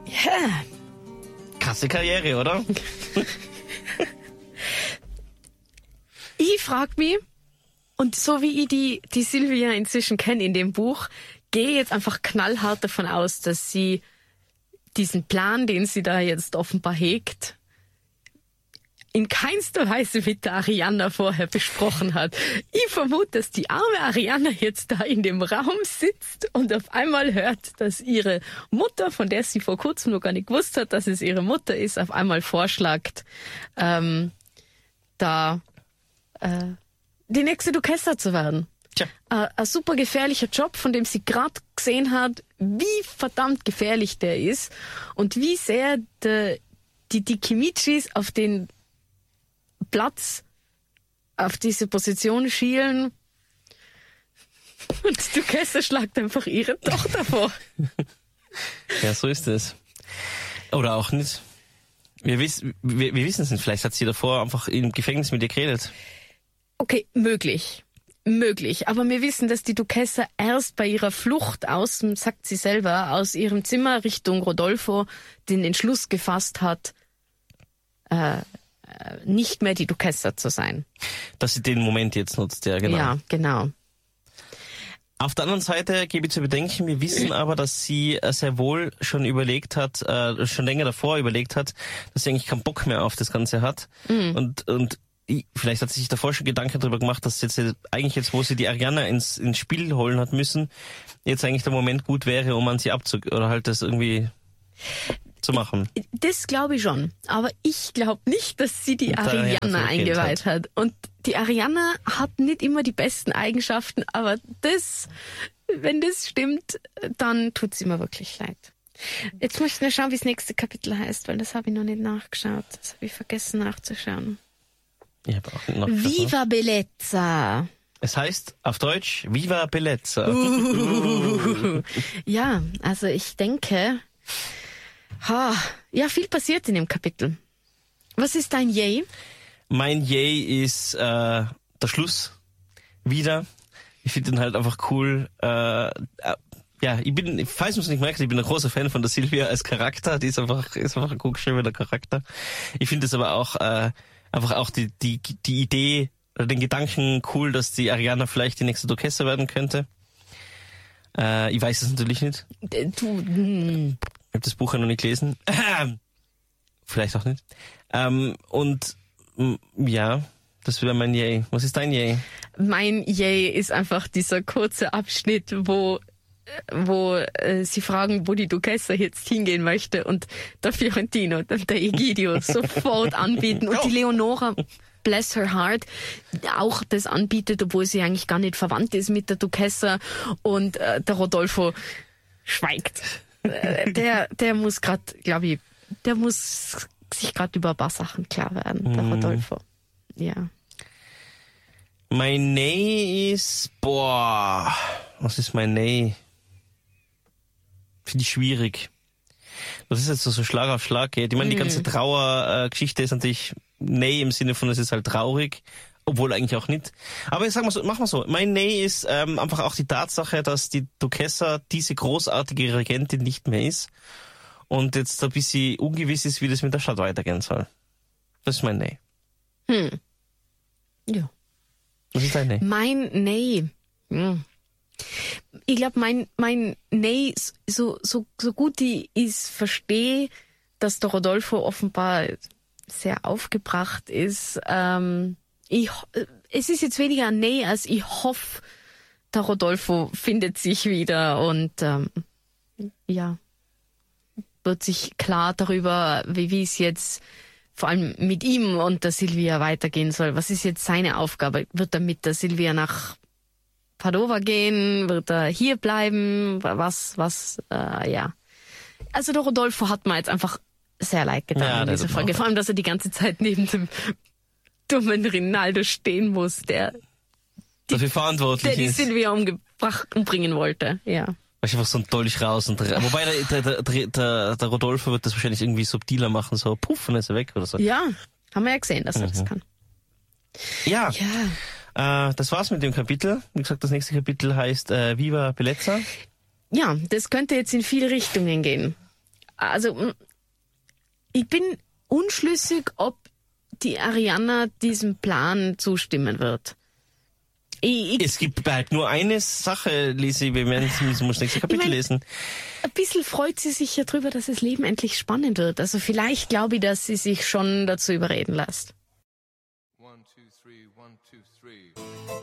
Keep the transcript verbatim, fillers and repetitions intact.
Ja. Krasse Karriere, oder? Ich frag mich, und so wie ich die, die Silvia inzwischen kenne in dem Buch, gehe jetzt einfach knallhart davon aus, dass sie diesen Plan, den sie da jetzt offenbar hegt, in keinster Weise mit der Arianna vorher besprochen hat. Ich vermute, dass die arme Arianna jetzt da in dem Raum sitzt und auf einmal hört, dass ihre Mutter, von der sie vor kurzem noch gar nicht gewusst hat, dass es ihre Mutter ist, auf einmal vorschlägt, ähm, da äh, die nächste Duquesa zu werden. Tja. Äh, ein super gefährlicher Job, von dem sie gerade gesehen hat, wie verdammt gefährlich der ist und wie sehr de, die, die Kimichis auf den Platz, auf diese Position schielen. Und Duquesa schlagt einfach ihre Tochter vor. Ja, so ist es. Oder auch nicht. Wir, wiss, wir, wir wissen es nicht. Vielleicht hat sie davor einfach im Gefängnis mit ihr geredet. Okay, möglich. Möglich. Aber wir wissen, dass die Duquesa erst bei ihrer Flucht aus, sagt sie selber, aus ihrem Zimmer Richtung Rodolfo den Entschluss gefasst hat, äh, nicht mehr die Duquesa zu sein. Dass sie den Moment jetzt nutzt, ja, genau. Ja, genau. Auf der anderen Seite gebe ich zu bedenken, wir wissen aber, dass sie sehr wohl schon überlegt hat, äh, schon länger davor überlegt hat, dass sie eigentlich keinen Bock mehr auf das Ganze hat. Mhm. Und, und vielleicht hat sie sich davor schon Gedanken darüber gemacht, dass jetzt eigentlich jetzt, wo sie die Arianna ins, ins Spiel holen hat müssen, jetzt eigentlich der Moment gut wäre, um an sie abzu... oder halt das irgendwie zu machen. Das glaube ich schon. Aber ich glaube nicht, dass sie die Arianna eingeweiht hat. hat. Und die Arianna hat nicht immer die besten Eigenschaften, aber das, wenn das stimmt, dann tut sie mir wirklich leid. Jetzt möchte ich nur schauen, wie das nächste Kapitel heißt, weil das habe ich noch nicht nachgeschaut. Das habe ich vergessen nachzuschauen. Ich habe auch noch Viva Bellezza. Es heißt auf Deutsch Viva Bellezza. Uh, ja, also ich denke, ha, ja, viel passiert in dem Kapitel. Was ist dein Yay? Mein Yay ist äh, der Schluss wieder. Ich finde den halt einfach cool. Äh, äh, ja, ich bin, falls man es nicht merkt, ich bin ein großer Fan von der Silvia als Charakter. Die ist einfach, ist einfach ein gut geschriebener Charakter. Ich finde es aber auch äh, einfach auch die die die Idee oder den Gedanken cool, dass die Arianna vielleicht die nächste Duquesa werden könnte. Äh, ich weiß es natürlich nicht. Du, hm. Ich habe das Buch ja noch nicht gelesen. Vielleicht auch nicht. Ähm, und ja, das wäre mein Yay. Was ist dein Yay? Mein Yay ist einfach dieser kurze Abschnitt, wo wo äh, sie fragen, wo die Duquesa jetzt hingehen möchte und der Fiorentino und der Egidio sofort anbieten und die Leonora, bless her heart, auch das anbietet, obwohl sie eigentlich gar nicht verwandt ist mit der Duquesa und äh, der Rodolfo schweigt. Äh, der der muss gerade, glaube ich, der muss sich gerade über ein paar Sachen klar werden, der mm. Rodolfo. Ja. Mein Nay ist, boah, was ist mein Nay? Finde ich schwierig. Das ist jetzt so, so Schlag auf Schlag geht. Ich meine, mm. die ganze Trauergeschichte äh, ist natürlich Nay im Sinne von, es ist halt traurig, obwohl eigentlich auch nicht. Aber ich sag mal so, mach mal so. Mein Nay ist ähm, einfach auch die Tatsache, dass die Duquesa diese großartige Regentin nicht mehr ist und jetzt ein bisschen ungewiss ist, wie das mit der Stadt weitergehen soll. Das ist mein Nay. Hm. Ja. Was ist dein Nay? Mein Nay. Hm. Ich glaube, mein, mein Nay, so, so, so gut ich es verstehe, dass der Rodolfo offenbar sehr aufgebracht ist. Ähm, ich, es ist jetzt weniger ein Nay, als ich hoffe, der Rodolfo findet sich wieder und ähm, ja, wird sich klar darüber, wie, wie es jetzt vor allem mit ihm und der Silvia weitergehen soll. Was ist jetzt seine Aufgabe? Wird er mit der Silvia nach Padova gehen? Wird er hier bleiben? Was, was, äh, ja. Also der Rodolfo hat mir jetzt einfach sehr leid getan ja, in dieser Folge. Vor allem, dass er die ganze Zeit neben dem dummen Rinaldo stehen muss, der die, dafür verantwortlich der die ist. Silvia umgebracht, umbringen wollte. Ja. Weil ich einfach so ein Dolch raus und wobei der, der, der, der, der Rodolfo wird das wahrscheinlich irgendwie subtiler machen, so puff und ist er weg oder so. Ja, haben wir ja gesehen, dass er mhm. das kann. Ja. Ja. Äh, das war's mit dem Kapitel. Wie gesagt, das nächste Kapitel heißt äh, Viva Bellezza. Ja, das könnte jetzt in viele Richtungen gehen. also ich bin unschlüssig, ob die Ariana diesem Plan zustimmen wird. Ich, ich, es gibt bald nur eine Sache, Lisi, wir werden das nächste Kapitel ich mein, lesen. Ein bisschen freut sie sich ja drüber, dass das Leben endlich spannend wird. Also vielleicht glaube ich, dass sie sich schon dazu überreden lässt.